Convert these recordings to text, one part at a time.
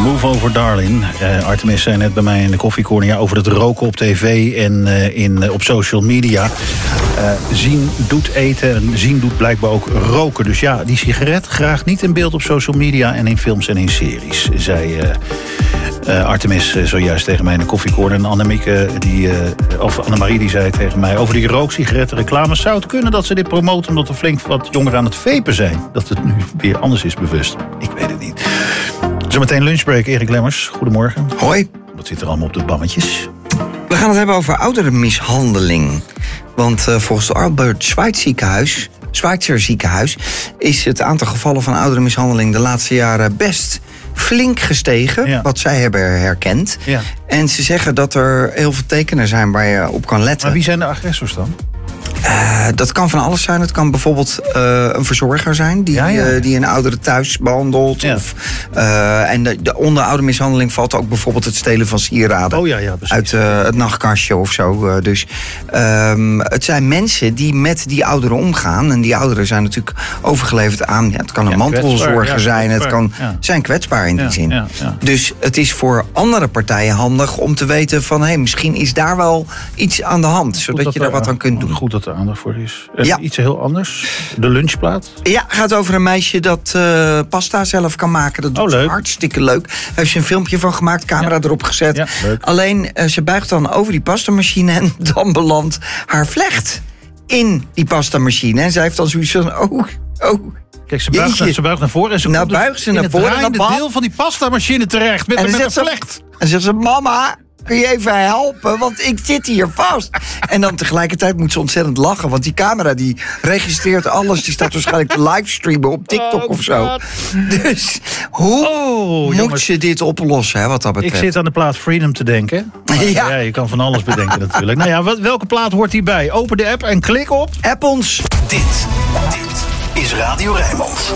Move Over Darling. Artemis zei net bij mij in de koffiecorner over het roken op tv en op social media. Zien doet eten en zien doet blijkbaar ook roken. Dus ja, die sigaret graag niet in beeld op social media en in films en in series, zei Artemis zojuist tegen mij in de koffiecorner. En Annemarie die zei tegen mij over die rooksigaretten reclames. Zou het kunnen dat ze dit promoten omdat er flink wat jongeren aan het vapen zijn? Dat het nu weer anders is bewust. Ik weet het niet. Zometeen lunchbreak, Erik Lemmers. Goedemorgen. Hoi. Wat zit er allemaal op de bammetjes? We gaan het hebben over ouderenmishandeling. Want volgens het Albert Schweitzer ziekenhuis is het aantal gevallen van ouderenmishandeling de laatste jaren best flink gestegen, ja. Wat zij hebben herkend. Ja. En ze zeggen dat er heel veel tekenen zijn waar je op kan letten. Maar wie zijn de agressors dan? Dat kan van alles zijn. Het kan bijvoorbeeld een verzorger zijn die een oudere thuis behandelt. Ja. Onder oudermishandeling valt ook bijvoorbeeld het stelen van sieraden uit het nachtkastje of zo. Dus het zijn mensen die met die ouderen omgaan. En die ouderen zijn natuurlijk overgeleverd aan. Ja, het kan een mantelzorger zijn. Het zijn kwetsbaar in die zin. Ja. Dus het is voor andere partijen handig om te weten van misschien is daar wel iets aan de hand. Zodat je daar wat aan kunt doen. Goed dat er aandacht voor is. Iets heel anders. De lunchplaat. Ja, gaat over een meisje dat pasta zelf kan maken. Dat doet hartstikke leuk. Daar heeft ze een filmpje van gemaakt, camera erop gezet. Ja, alleen, ze buigt dan over die pastamachine en dan belandt haar vlecht in die pastamachine. En zij heeft dan zoiets van, Kijk, ze buigt naar voren en ze komt buigt ze naar voren in het deel van die pastamachine terecht met een vlecht. En zegt ze, mama, kun je even helpen, want ik zit hier vast. En dan tegelijkertijd moet ze ontzettend lachen, want die camera die registreert alles. Die staat waarschijnlijk te livestreamen op TikTok of zo. God. Dus hoe moet ze dit oplossen, wat dat betreft? Ik zit aan de plaat Freedom te denken. Ja, je kan van alles bedenken natuurlijk. Nou ja, welke plaat hoort hierbij? Open de app en klik op. App ons. Dit is Radio Rijnmond.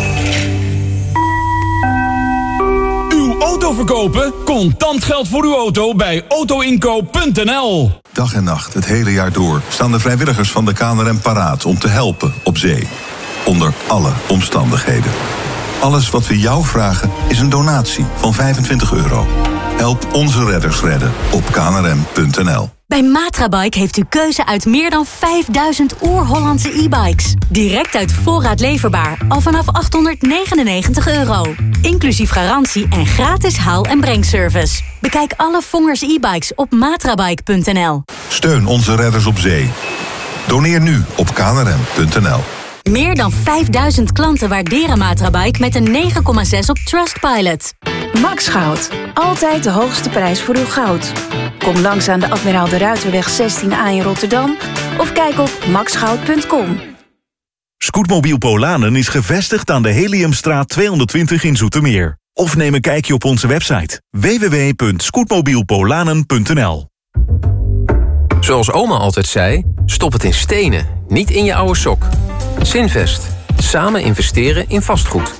Auto verkopen? Contant geld voor uw auto bij autoinkoop.nl. Dag en nacht, het hele jaar door, staan de vrijwilligers van de KNRM paraat om te helpen op zee. Onder alle omstandigheden. Alles wat we jou vragen is een donatie van €25. Help onze redders redden op knrm.nl. Bij Matrabike heeft u keuze uit meer dan 5000 oer-Hollandse e-bikes. Direct uit voorraad leverbaar, al vanaf €899. Inclusief garantie en gratis haal- en brengservice. Bekijk alle Vongers e-bikes op matrabike.nl. Steun onze redders op zee. Doneer nu op knrm.nl. Meer dan 5000 klanten waarderen Matrabike met een 9,6 op Trustpilot. Max Goud. Altijd de hoogste prijs voor uw goud. Kom langs aan de Admiraal de Ruiterweg 16A in Rotterdam of kijk op maxgoud.com. Scootmobiel Polanen is gevestigd aan de Heliumstraat 220 in Zoetermeer. Of neem een kijkje op onze website www.scootmobielpolanen.nl. Zoals oma altijd zei, stop het in stenen, niet in je oude sok. Zinvest. Samen investeren in vastgoed.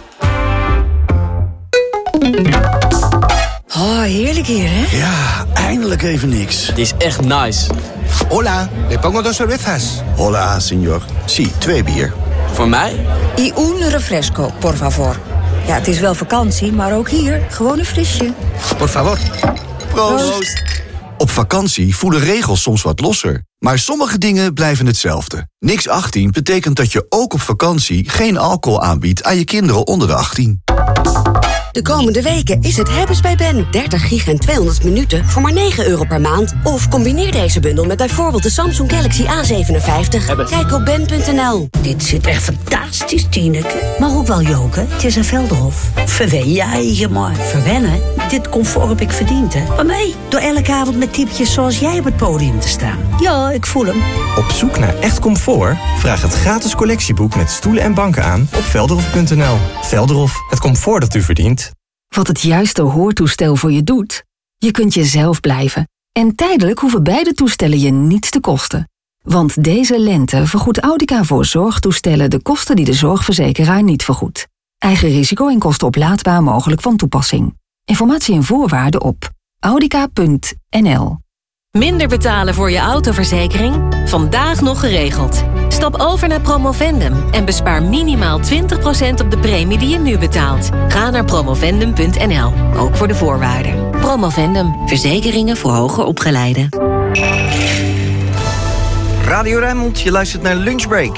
Oh, heerlijk hier, hè? Ja, eindelijk even niks. Het is echt nice. Hola, le pongo 2 cervezas. Hola, señor. Sí, 2 bier. Voor mij? Y un refresco, por favor. Ja, het is wel vakantie, maar ook hier gewoon een frisje. Por favor. Proost. Op vakantie voelen regels soms wat losser. Maar sommige dingen blijven hetzelfde. Niks 18 betekent dat je ook op vakantie geen alcohol aanbiedt aan je kinderen onder de 18. De komende weken is het hebben's bij Ben. 30 gig en 200 minuten voor maar €9 per maand. Of combineer deze bundel met bijvoorbeeld de Samsung Galaxy A57. Kijk op ben.nl. Dit zit echt fantastisch, Tineke. Maar ook wel joken. Het is een Veldhof. Verwen jij je maar. Verwennen? Dit comfort heb ik verdiend, hè. Maar nee, door elke avond met typjes zoals jij op het podium te staan. Ja, ik voel hem. Op zoek naar echt comfort? Vraag het gratis collectieboek met stoelen en banken aan op velderhof.nl. Velderhof, het comfort dat u verdient. Wat het juiste hoortoestel voor je doet? Je kunt jezelf blijven. En tijdelijk hoeven beide toestellen je niets te kosten. Want deze lente vergoedt Audica voor zorgtoestellen de kosten die de zorgverzekeraar niet vergoedt. Eigen risico en kosten oplaadbaar mogelijk van toepassing. Informatie en voorwaarden op audica.nl. Minder betalen voor je autoverzekering? Vandaag nog geregeld. Stap over naar Promovendum en bespaar minimaal 20% op de premie die je nu betaalt. Ga naar promovendum.nl, ook voor de voorwaarden. Promovendum, verzekeringen voor hoger opgeleiden. Radio Rijnmond, je luistert naar Lunchbreak.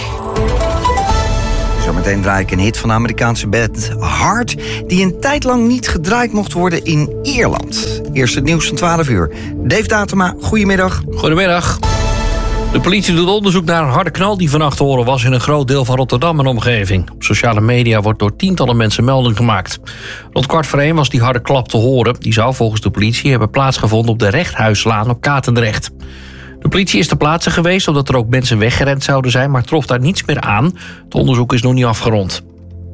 Zometeen draai ik een hit van de Amerikaanse band Heart, die een tijd lang niet gedraaid mocht worden in Ierland. Eerst het nieuws van 12 uur. Dave Datema, goedemiddag. Goedemiddag. De politie doet onderzoek naar een harde knal die vannacht te horen was in een groot deel van Rotterdam en omgeving. Op sociale media wordt door tientallen mensen melding gemaakt. Rond 1:15 was die harde klap te horen. Die zou volgens de politie hebben plaatsgevonden op de Rechthuislaan op Katendrecht. De politie is ter plaatse geweest omdat er ook mensen weggerend zouden zijn, maar trof daar niets meer aan. Het onderzoek is nog niet afgerond.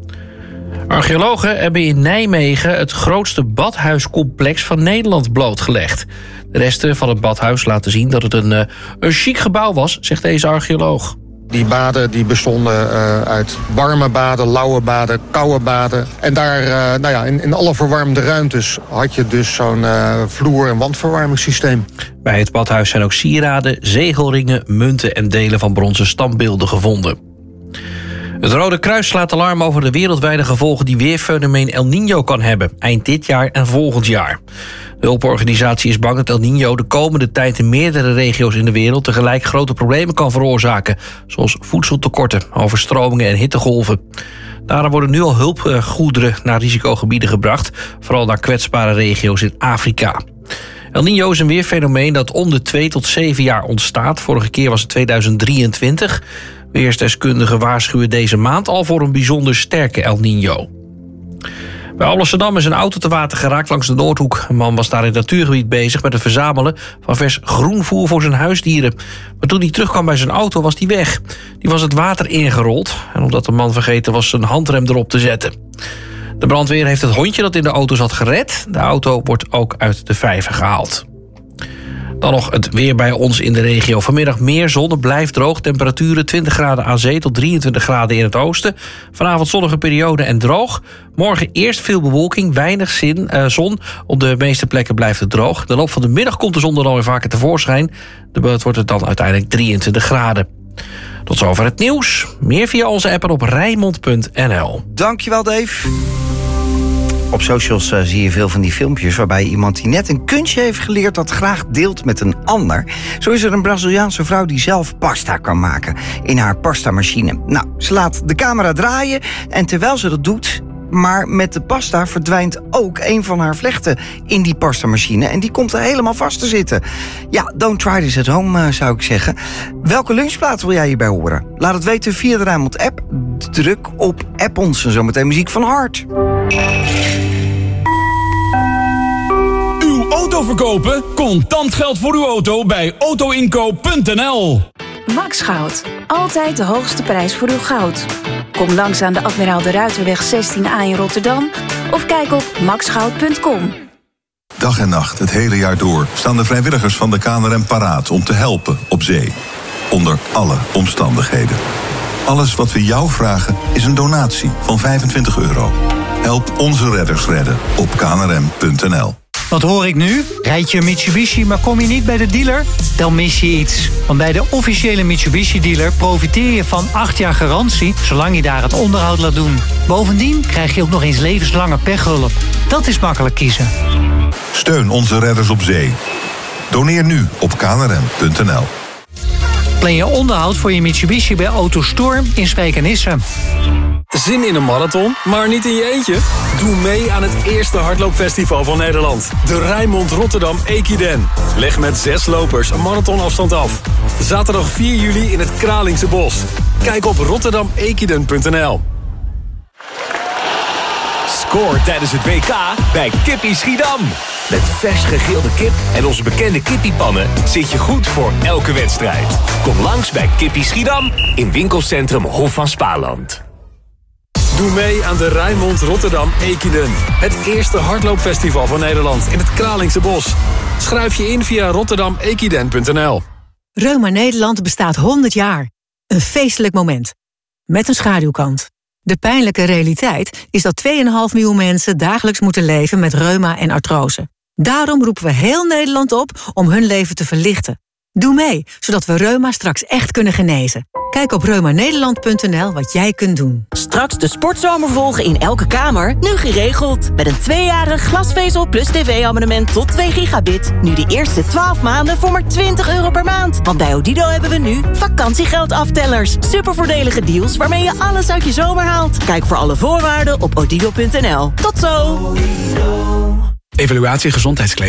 Archeologen hebben in Nijmegen het grootste badhuiscomplex van Nederland blootgelegd. De resten van het badhuis laten zien dat het een chic gebouw was, zegt deze archeoloog. Die baden die bestonden uit warme baden, lauwe baden, koude baden. En daar, in alle verwarmde ruimtes had je dus zo'n vloer- en wandverwarmingssysteem. Bij het badhuis zijn ook sieraden, zegelringen, munten en delen van bronzen standbeelden gevonden. Het Rode Kruis slaat alarm over de wereldwijde gevolgen die weerfenomeen El Niño kan hebben, eind dit jaar en volgend jaar. De hulporganisatie is bang dat El Niño de komende tijd in meerdere regio's in de wereld tegelijk grote problemen kan veroorzaken, zoals voedseltekorten, overstromingen en hittegolven. Daarom worden nu al hulpgoederen naar risicogebieden gebracht, vooral naar kwetsbare regio's in Afrika. El Niño is een weerfenomeen dat om de 2 tot 7 jaar ontstaat. Vorige keer was het 2023. Weersdeskundigen waarschuwen deze maand al voor een bijzonder sterke El Niño. Bij Alblasserdam is een auto te water geraakt langs de Noordhoek. Een man was daar in het natuurgebied bezig met het verzamelen van vers groenvoer voor zijn huisdieren. Maar toen hij terugkwam bij zijn auto was die weg. Die was het water ingerold. En omdat de man vergeten was zijn handrem erop te zetten. De brandweer heeft het hondje dat in de auto zat gered. De auto wordt ook uit de vijver gehaald. Dan nog het weer bij ons in de regio. Vanmiddag meer zon, het blijft droog. Temperaturen 20 graden aan zee tot 23 graden in het oosten. Vanavond zonnige periode en droog. Morgen eerst veel bewolking, weinig zon. Op de meeste plekken blijft het droog. De loop van de middag komt de zon dan weer vaker tevoorschijn. Het wordt het dan uiteindelijk 23 graden. Tot zover het nieuws. Meer via onze app en op Rijnmond.nl. Dankjewel, Dave. Op socials zie je veel van die filmpjes waarbij iemand die net een kunstje heeft geleerd dat graag deelt met een ander. Zo is er een Braziliaanse vrouw die zelf pasta kan maken in haar pastamachine. Nou, ze laat de camera draaien en terwijl ze dat doet, maar met de pasta verdwijnt ook een van haar vlechten in die pastamachine en die komt er helemaal vast te zitten. Ja, don't try this at home, zou ik zeggen. Welke lunchplaat wil jij hierbij horen? Laat het weten via de Rijnmond app. Druk op app ons en zometeen muziek van Heart. Uw auto verkopen? Contant geld voor uw auto bij autoinkoop.nl. Max Goud. Altijd de hoogste prijs voor uw goud. Kom langs aan de Admiraal de Ruiterweg 16A in Rotterdam of kijk op maxgoud.com. Dag en nacht, het hele jaar door, staan de vrijwilligers van de KNRM paraat om te helpen op zee. Onder alle omstandigheden. Alles wat we jou vragen is een donatie van €25. Help onze redders redden op knrm.nl. Wat hoor ik nu? Rijd je een Mitsubishi, maar kom je niet bij de dealer? Dan mis je iets. Want bij de officiële Mitsubishi-dealer profiteer je van 8 jaar garantie, zolang je daar het onderhoud laat doen. Bovendien krijg je ook nog eens levenslange pechhulp. Dat is makkelijk kiezen. Steun onze redders op zee. Doneer nu op knrm.nl. Plan je onderhoud voor je Mitsubishi bij AutoStorm in Spijkenisse. Zin in een marathon, maar niet in je eentje? Doe mee aan het eerste hardloopfestival van Nederland. De Rijnmond Rotterdam Equiden. Leg met 6 lopers een marathonafstand af. Zaterdag 4 juli in het Kralingse Bos. Kijk op rotterdamequiden.nl. Scoor tijdens het WK bij Kippie Schiedam. Met vers gegrilde kip en onze bekende kippiepannen zit je goed voor elke wedstrijd. Kom langs bij Kippie Schiedam in winkelcentrum Hof van Spaarland. Doe mee aan de Rijnmond Rotterdam Equiden. Het eerste hardloopfestival van Nederland in het Kralingse Bos. Schrijf je in via rotterdamequiden.nl. Reuma Nederland bestaat 100 jaar. Een feestelijk moment. Met een schaduwkant. De pijnlijke realiteit is dat 2,5 miljoen mensen dagelijks moeten leven met reuma en artrose. Daarom roepen we heel Nederland op om hun leven te verlichten. Doe mee, zodat we reuma straks echt kunnen genezen. Kijk op reumanederland.nl wat jij kunt doen. Straks de sportzomer volgen in elke kamer, nu geregeld. Met een 2-jarig glasvezel plus tv-abonnement tot 2 gigabit. Nu de eerste 12 maanden voor maar €20 per maand. Want bij Odido hebben we nu vakantiegeldaftellers. Supervoordelige deals waarmee je alles uit je zomer haalt. Kijk voor alle voorwaarden op odido.nl. Tot zo! Evaluatie gezondheidskleding.